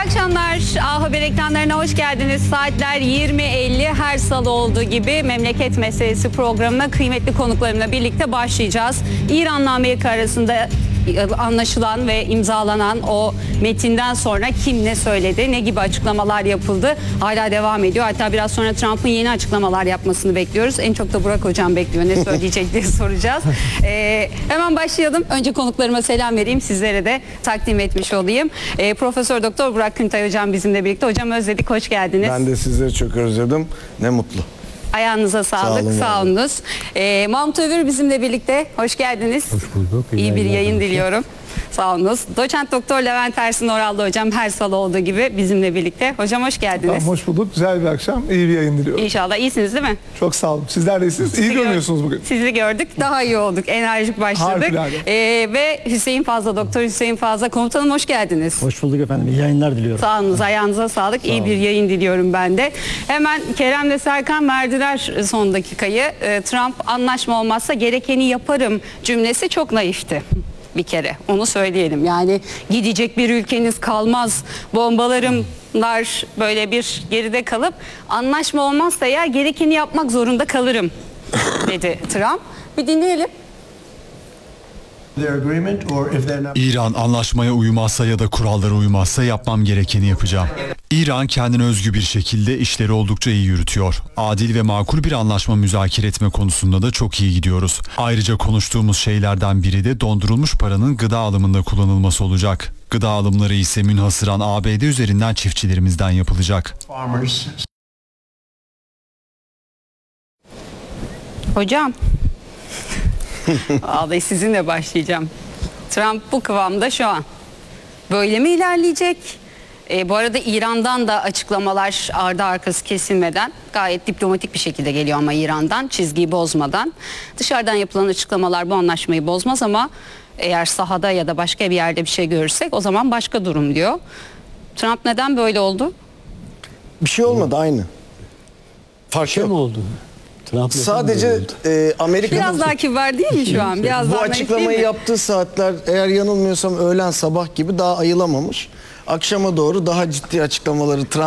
akşamlar. A Haber ekranlarına hoş geldiniz. Saatler 20.50, her salı olduğu gibi Memleket Meselesi programına kıymetli konuklarımla birlikte başlayacağız. İran'la Amerika arasında anlaşılan ve imzalanan o metinden sonra kim ne söyledi, ne gibi açıklamalar yapıldı hala devam ediyor. Hatta biraz sonra Trump'ın yeni açıklamalar yapmasını bekliyoruz. En çok da Burak Hocam bekliyor. Ne söyleyecek diye soracağız. Hemen başlayalım. Önce konuklarıma selam vereyim. Sizlere de takdim etmiş olayım. Profesör Doktor Burak Küntay Hocam bizimle birlikte. Hocam özledik. Hoş geldiniz. Ben de sizleri çok özledim. Ne mutlu. Ayağınıza sağlık, sağ olunuz. Mahmut Övür bizimle birlikte. Hoş geldiniz. Hoş bulduk. İyi bir yayın diliyorum. Sağ olunuz. Doçent Doktor Levent Ersin Orallı hocam her salı olduğu gibi bizimle birlikte. Hocam hoş geldiniz. Tamam, hoş bulduk. Güzel bir akşam. İyi bir yayın diliyorum. İnşallah iyisiniz değil mi? Çok sağ olun. Sizler de iyisiniz. İyi görünüyorsunuz bugün. Sizi gördük. Daha iyi olduk. Enerjik başladık. Ve Hüseyin Fazla, Doktor Hüseyin Fazla. Komutanım hoş geldiniz. Hoş bulduk efendim. İyi yayınlar diliyorum. Sağ olunuz. Ayağınıza sağlık. İyi bir yayın diliyorum ben de. Hemen Kerem'le Serkan verdiler son dakikayı. Trump anlaşma olmazsa gerekeni yaparım cümlesi çok naifti. Bir kere onu söyleyelim. Yani gidecek bir ülkeniz kalmaz, bombalarımlar böyle bir geride kalıp anlaşma olmazsa eğer gerekeni yapmak zorunda kalırım dedi Trump. Bir dinleyelim. İran anlaşmaya uymazsa ya da kurallara uymazsa yapmam gerekeni yapacağım. İran kendine özgü bir şekilde işleri oldukça iyi yürütüyor. Adil ve makul bir anlaşma müzakere etme konusunda da çok iyi gidiyoruz. Ayrıca konuştuğumuz şeylerden biri de dondurulmuş paranın gıda alımında kullanılması olacak. Gıda alımları ise münhasıran ABD üzerinden çiftçilerimizden yapılacak. Hocam, vallahi sizinle başlayacağım. Trump bu kıvamda şu an. Böyle mi ilerleyecek? Bu arada İran'dan da açıklamalar ardı arkası kesilmeden gayet diplomatik bir şekilde geliyor ama İran'dan çizgiyi bozmadan. Dışarıdan yapılan açıklamalar bu anlaşmayı bozmaz ama eğer sahada ya da başka bir yerde bir şey görürsek o zaman başka durum diyor. Trump neden böyle oldu? Bir şey olmadı, aynı. Fark yok. Ne oldu? Trump Sadece Amerika'nın Biraz daha kibar değil mi şu an? Biraz bu daha naif açıklamayı değil mi? yaptığı saatler, eğer yanılmıyorsam öğlen sabah gibi, daha ayılamamış. Akşama doğru daha ciddi açıklamaları Trump